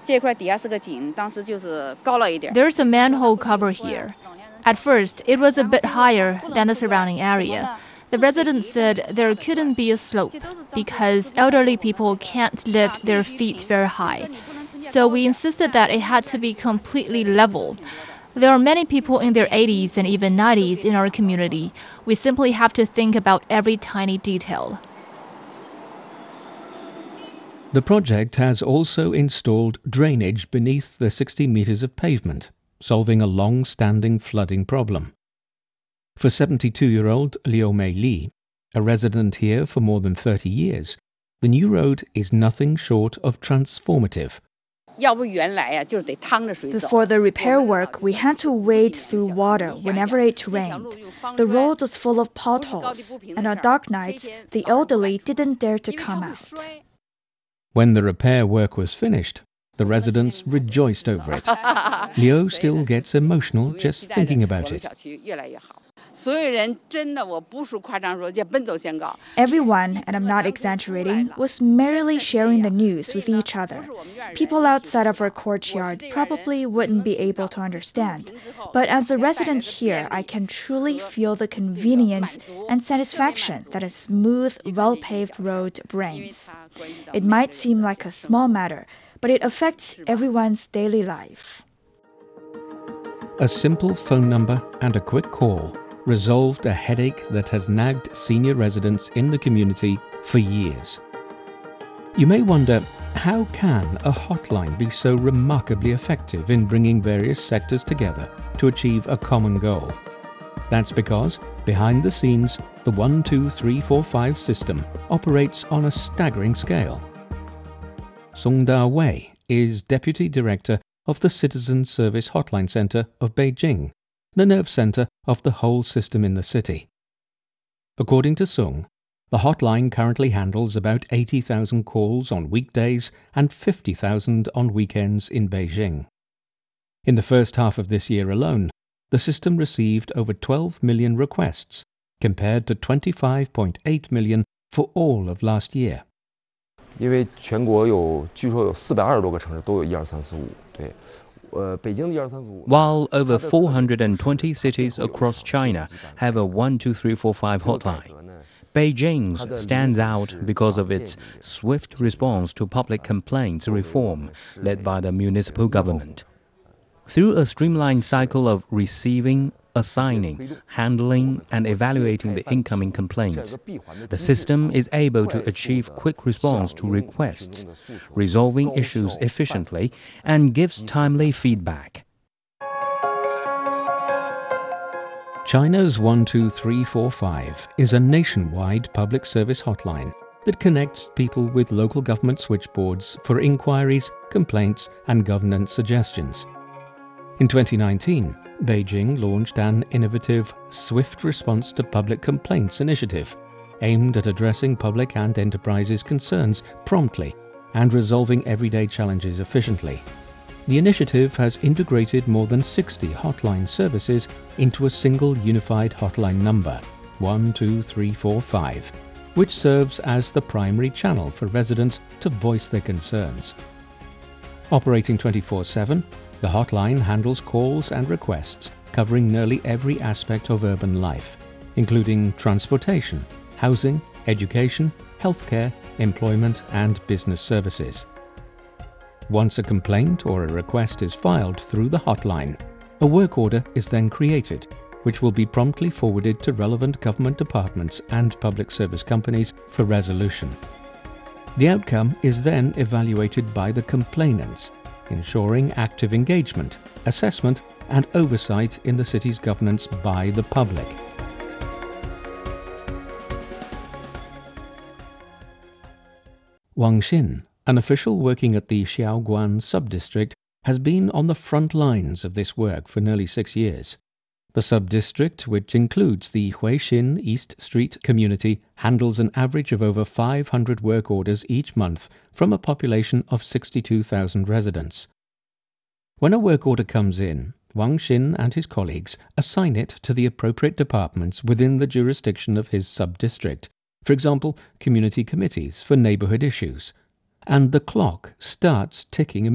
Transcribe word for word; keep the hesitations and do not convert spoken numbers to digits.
There's a manhole cover here. At first, it was a bit higher than the surrounding area. The residents said there couldn't be a slope because elderly people can't lift their feet very high. So we insisted that it had to be completely level. There are many people in their eighties and even nineties in our community. We simply have to think about every tiny detail. The project has also installed drainage beneath the sixty meters of pavement, solving a long-standing flooding problem. For seventy-two-year-old Liu Mei Li, a resident here for more than thirty years, the new road is nothing short of transformative. Before the repair work, we had to wade through water whenever it rained. The road was full of potholes, and on dark nights, the elderly didn't dare to come out. When the repair work was finished, the residents rejoiced over it. Liu still gets emotional just thinking about it. Everyone, and I'm not exaggerating, was merrily sharing the news with each other. People outside of our courtyard probably wouldn't be able to understand, but as a resident here, I can truly feel the convenience and satisfaction that a smooth, well-paved road brings. It might seem like a small matter, but it affects everyone's daily life. A simple phone number and a quick call resolved a headache that has nagged senior residents in the community for years. You may wonder, how can a hotline be so remarkably effective in bringing various sectors together to achieve a common goal? That's because, behind the scenes, the one two three four five system operates on a staggering scale. Song Da-wei is Deputy Director of the Citizen Service Hotline Center of Beijing, the nerve center of the whole system in the city. According to Sung, the hotline currently handles about eighty thousand calls on weekdays and fifty thousand on weekends in Beijing. In the first half of this year alone, the system received over twelve million requests, compared to twenty-five point eight million for all of last year. 因为全国有据说有四百二十多个城市都有一二三四五，对。 While over four hundred twenty cities across China have a one two three four five hotline, Beijing's stands out because of its swift response to public complaints reform led by the municipal government. Through a streamlined cycle of receiving, assigning, handling, and evaluating the incoming complaints, the system is able to achieve quick response to requests, resolving issues efficiently, and gives timely feedback. China's one two three four five is a nationwide public service hotline that connects people with local government switchboards for inquiries, complaints, and governance suggestions. In twenty nineteen, Beijing launched an innovative Swift Response to Public Complaints initiative aimed at addressing public and enterprises' concerns promptly and resolving everyday challenges efficiently. The initiative has integrated more than sixty hotline services into a single unified hotline number, one two three four five, which serves as the primary channel for residents to voice their concerns. Operating twenty-four seven, the hotline handles calls and requests covering nearly every aspect of urban life, including transportation, housing, education, healthcare, employment, and business services. Once a complaint or a request is filed through the hotline, a work order is then created, which will be promptly forwarded to relevant government departments and public service companies for resolution. The outcome is then evaluated by the complainants, ensuring active engagement, assessment, and oversight in the city's governance by the public. Wang Xin, an official working at the Xiaoguan sub-district, has been on the front lines of this work for nearly six years. The sub-district, which includes the Huixin East Street community, handles an average of over five hundred work orders each month from a population of sixty-two thousand residents. When a work order comes in, Wang Xin and his colleagues assign it to the appropriate departments within the jurisdiction of his sub-district, for example, community committees for neighborhood issues, and the clock starts ticking